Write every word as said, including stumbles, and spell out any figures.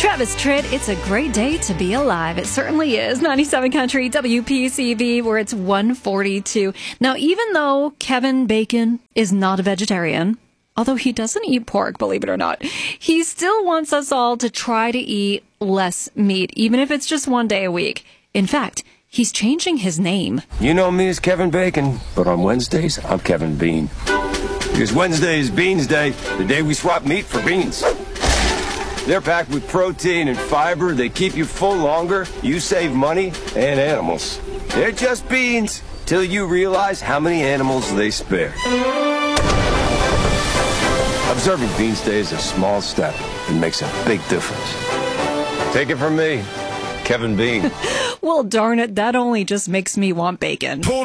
Travis Tritt, it's a great day to be alive. It certainly is. ninety-seven Country, W P C V, where it's one forty-two. Now, even though Kevin Bacon is not a vegetarian, although he doesn't eat pork, believe it or not, he still wants us all to try to eat less meat, even if it's just one day a week. In fact, he's changing his name. You know me as Kevin Bacon, but on Wednesdays, I'm Kevin Bean. Because Wednesday is Beans Day, the day we swap meat for beans. They're packed with protein and fiber. They keep you full longer. You save money and animals. They're just beans till you realize how many animals they spare. Observing Beans Day is a small step. It makes a big difference. Take it from me, Kevin Bean. Well, darn it, that only just makes me want bacon.